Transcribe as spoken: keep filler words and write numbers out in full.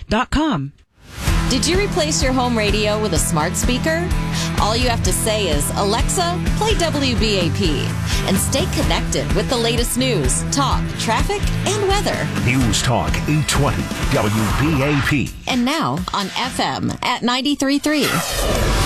dot com. Did you replace your home radio with a smart speaker? All you have to say is, Alexa, play W B A P, and stay connected with the latest news, talk, traffic, and weather. News Talk eight twenty W B A P. And now on F M at ninety-three point three.